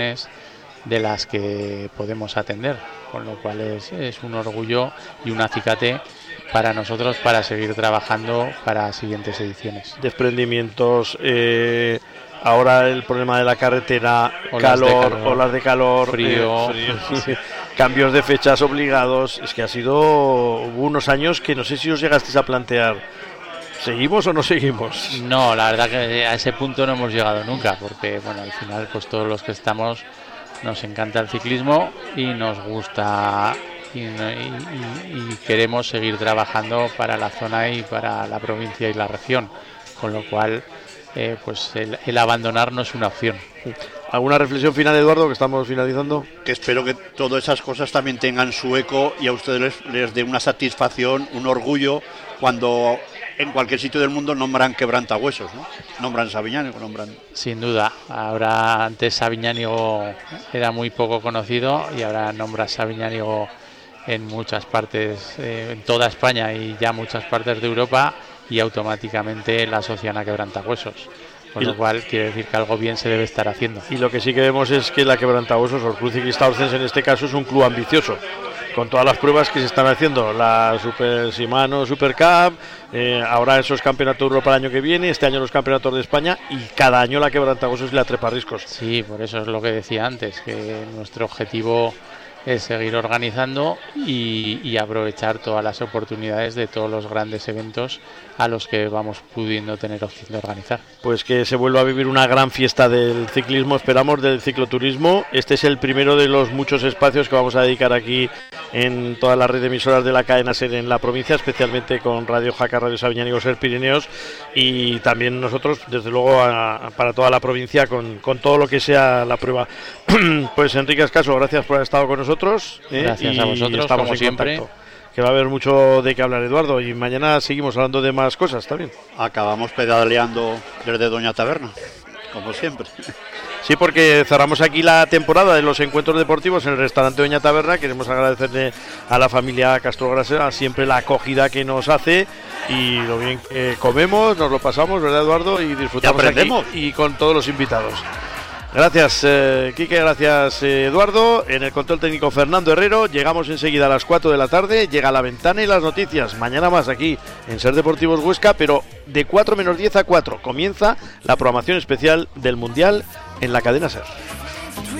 de las que podemos atender, con lo cual es un orgullo y un acicate para nosotros para seguir trabajando para siguientes ediciones. Desprendimientos, ahora el problema de la carretera, olas de calor, frío. Sí. Cambios de fechas obligados. Es que hubo unos años que no sé si os llegasteis a plantear, ¿seguimos o no seguimos? No, la verdad que a ese punto no hemos llegado nunca, porque bueno, al final pues todos los que estamos nos encanta el ciclismo y nos gusta y queremos seguir trabajando para la zona y para la provincia y la región, con lo cual pues el abandonar no es una opción. ¿Alguna reflexión final, Eduardo, que estamos finalizando? Que espero que todas esas cosas también tengan su eco y a ustedes les dé una satisfacción, un orgullo cuando en cualquier sitio del mundo nombran Quebrantahuesos, ¿no? Nombran Sabiñánigo, nombran... Sin duda, ahora antes Sabiñánigo era muy poco conocido y ahora nombra Sabiñánigo en muchas partes, en toda España y ya muchas partes de Europa, y automáticamente la asocian a Quebrantahuesos, con lo cual quiere decir que algo bien se debe estar haciendo. Y lo que sí que vemos es que la Quebrantahuesos, o el Club Ciclista Orcense en este caso, es un club ambicioso, con todas las pruebas que se están haciendo, la Super Shimano Super Cup, ahora esos campeonatos de Europa el año que viene, este año los campeonatos de España, y cada año la Quebrantahuesos y la Treparriscos. Sí, por eso es lo que decía antes, que nuestro objetivo es seguir organizando y aprovechar todas las oportunidades de todos los grandes eventos a los que vamos pudiendo tener opción de organizar. Pues que se vuelva a vivir una gran fiesta del ciclismo, esperamos, del cicloturismo. Este es el primero de los muchos espacios que vamos a dedicar aquí en toda la red de emisoras de la cadena SER en la provincia, especialmente con Radio Jaca, Radio Sabiñánigo, SER Pirineos, y también nosotros, desde luego, para toda la provincia con todo lo que sea la prueba. Pues Enrique Ascaso, gracias por haber estado con nosotros. Gracias a vosotros, estamos como en siempre. Contacto. Que va a haber mucho de qué hablar, Eduardo, y mañana seguimos hablando de más cosas también. Acabamos pedaleando desde Doña Taberna, como siempre. Sí, porque cerramos aquí la temporada de los encuentros deportivos en el restaurante Doña Taberna. Queremos agradecerle a la familia Castro Grasera siempre la acogida que nos hace y lo bien que comemos, nos lo pasamos, ¿verdad, Eduardo? Y disfrutamos aquí y con todos los invitados. Gracias, Quique, gracias, Eduardo. En el control técnico, Fernando Herrero. Llegamos enseguida a las 4 de la tarde. Llega La Ventana y las noticias. Mañana más aquí en SER Deportivos Huesca, pero de 4 menos 10 a 4 comienza la programación especial del Mundial en la cadena SER.